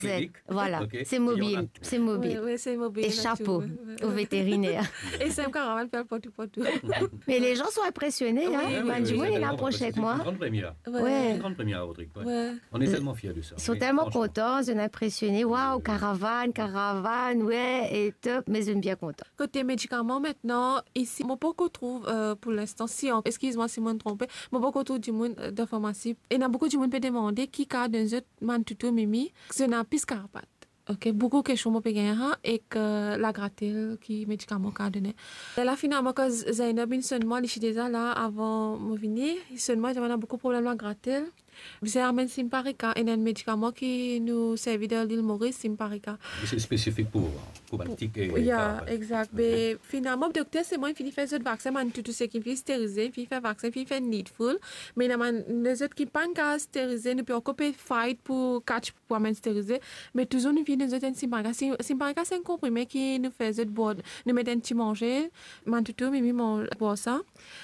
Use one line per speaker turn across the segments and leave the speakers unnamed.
clinique.
Voilà,
Ok.
c'est
Et on a-
mobile, c'est mobile.
Oui, c'est mobile.
Et chapeau au vétérinaire.
Et c'est un caravane faire partout.
Mais les gens sont impressionnés,
Oui,
hein.
oui,
Ben, du
oui,
moins,
oui,
il
c'est
approche
c'est
avec
une
moi.
grande première.
Ouais.
C'est
Ouais.
une grande première, Rodrigue. Ouais.
Ouais.
On est tellement fiers de ça.
Ils sont
Oui,
tellement
franchement.
contents, ils sont impressionnés. Waouh, caravane, ouais, et top, mais ils sont bien contents.
Côté médicaments, maintenant, ici, mon beaucoup trouve, pour l'instant, excuse-moi si je me trompe, mon beaucoup trouve du monde de pharmacie. Et il y a beaucoup de monde peut demander qui a d'un autre man tuto mimi, c'est un pis carapate. Ok, beaucoup de questions peut gagner et que la gratte qui médicament qu'a donné. Et là, finalement, quand Zainab, seulement, les déjà là, avant de venir, seulement, j'avais beaucoup de problèmes à la gratte. J'ai amené Simparica et un médicament qui nous servait de l'île Maurice, Simparica.
Mais c'est spécifique pour un tic et
Oui,
carapate.
exact.
Ok.
Mais finalement, le docteur, c'est moi qui fait ce vaccin, mais tout ce qui fait stériliser, qui fait vaccin, qui fait needful. Mais les autres qui ne peuvent pas stériliser, nous pouvons couper fight pour catch pour stériliser. Mais toujours, nous faisons des Simparica. Simparica, c'est un comprimé qui nous fait boire, nous met un petit manger, mais tout, mais boire ça.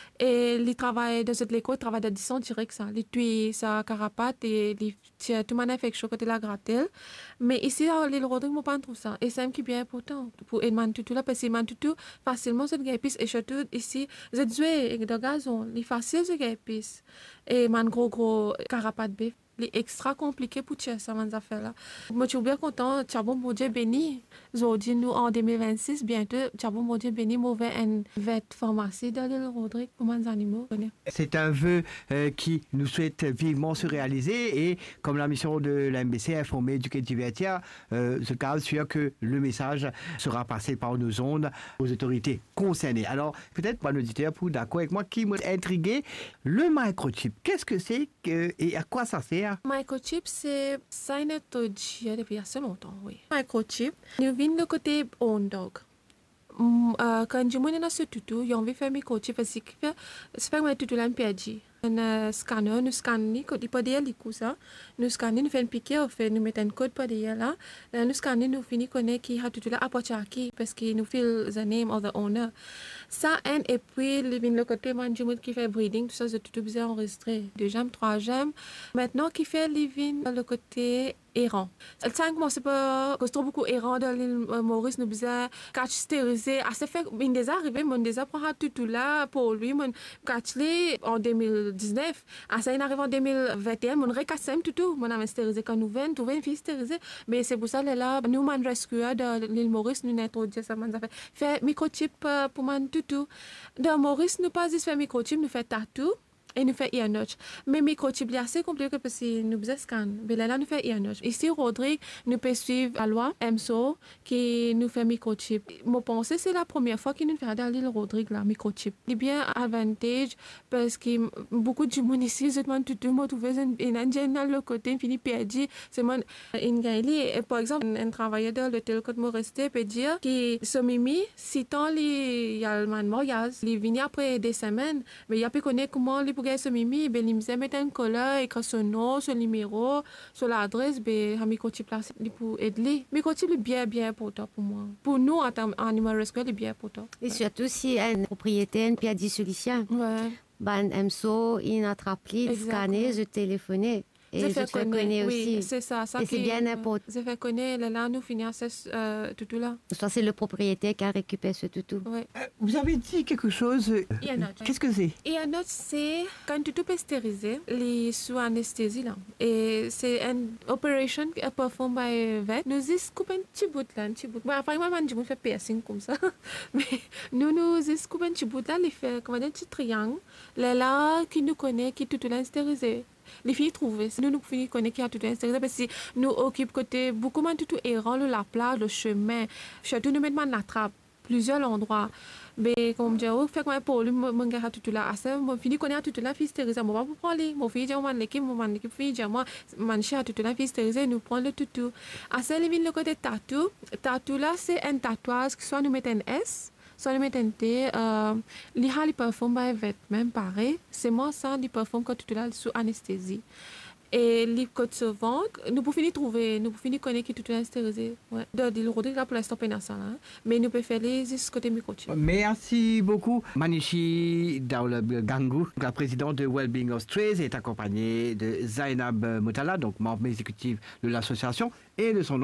Et ils travaillent dans cette école, ils travaillent de distance direct, ça. Ils tuent sa carapate et ils tuent tout le fait côté la gratte. Mais ici, à l'île Rodrigue, je ne trouve pas ça. Et c'est un qui est bien important pour Edman Tutu là, parce que Edman Tutu, facilement, c'est une épice. Et surtout, ici, c'est joué de gazon. Il est facile, c'est une épice. Et man gros carapate bœuf. C'est extra compliqué pour tuer ça, ces affaires-là. Moi, je suis bien content. Tchabon, mon Dieu béni. Aujourd'hui, nous, en 2026, bientôt, Tchabon, mon Dieu béni, mauvais une vet pharmacie dans l'île Rodrigue pour les animaux.
C'est un vœu qui nous souhaite vivement se réaliser et comme la mission de la MBC, informer, éduquer, divertir, je garde sûr que le message sera passé par nos ondes aux autorités concernées. Alors, peut-être pour un auditeur, pour d'accord avec moi, qui m'a intrigué, le microchip, qu'est-ce que c'est et à quoi ça sert?
Microchip, c'est ça une technologie depuis assez longtemps, oui. Microchip, nous venons de côté on dog. Quand je me suis dit que j'ai envie de faire microchip, parce que c'est pas que je suis perdu. Un scanner, nous scannons, il peut dire les coups ça. Nous scannons, nous faisons piquer, nous mettons un code pour dire là. Nous scannons, nous finissons connaître qui a tout là à qui parce que nous fill the name of the owner. Ça et puis le côté management qui fait breeding, tout ça c'est tout bien enregistré. Deuxième, troisième. Maintenant qui fait living le côté errant. Le 5 mois c'est pas cause beaucoup errant dans l'île Maurice nous besoin catch stérilisé assez fait il déjà arrivé mon déjà prend tout là pour lui mon catch les en 2019 à ça il arrive en 2021 mon recassem tout mon a stérilisé quand nous venons trouver une fille stérilisée mais c'est pour ça là nous man rescue dans l'île Maurice nous introduit ça man fait microchip pour man tout dans Maurice nous pas juste faire microchip nous fait tatou et nous fait ear notch. Mais microchip est assez compliqué parce que nous besoin scan. Mais là nous fait ear notch. Ici Rodrigue nous peut suivre la loi MSO qui nous fait microchip. Mon pensée c'est la première fois qu'il nous fait dans l'île Rodrigue là microchip. Il est bien avantage parce que beaucoup de monde ici je demande tout le monde trouver une indienne dans le côté fini perdu. C'est mon une gaili par exemple un travailleur de l'hôtel que moi resté peut dire que ce mimi si tant il y a le man mariage, il vient après des semaines mais il a pu connaître comment il ce mimi ben il me met un collant et son nom son numéro sur l'adresse ben microchip là pour aider microchip est bien important pour moi pour nous en tant animal rescue il est bien important
Et surtout si un propriétaire a des solutions.
ouais
Ben, MSO, il attrape, il scanne, je téléphone. Et je te fais connaître aussi.
Oui, c'est ça.
Et c'est bien important.
Je fais connaître, là, nous finissons tout là.
Soit c'est le propriétaire qui a récupéré ce toutou.
Oui.
Vous avez dit quelque chose. Qu'est-ce que c'est?
Et un autre, c'est quand tu peux stériliser, les sous anesthésie là. Et c'est une opération performée par vet. Nous coupons un petit bout là, un petit bout. Bon, enfin, moi, je me fais piercing comme ça. Mais nous coupons un petit bout là, il fait comme un petit triangle. Là, qui nous connaît, qui tout là stérilisé. Les filles trouvent, nous finissons connaître qui a tout intéressé parce que nous occupons côté beaucoup de tout errant, la plage, le chemin, surtout nous mettons la trappe, plusieurs endroits. Mais comme je dis, fait que pour lui, mon gars tout là, assez, mon fille connaît tout là, fille stérilisée, moi pas pour aller, mon fille dit mon équipe fille dit moi, mon chien tout là, fille stérilisée, nous prend le toutou. Assez les le côté tatou là c'est un tatouage, soit nous mettons un S. Soit nous mettons un T, les parfums by vet même pareil, c'est moi ça les parfums quand tu là sous anesthésie. Et les codes se vendent, nous pouvons finir trouver, nous pouvons finir connaître qui tout est intéressé. Ouais. De le Rodrigue là pour l'instant pas dans ça là, mais nous pouvons faire les côté microchip.
Merci beaucoup. Manishi Daulagangu, la présidente de Wellbeing of Strays, est accompagnée de Zainab Motala, donc membre exécutif de l'association, et de son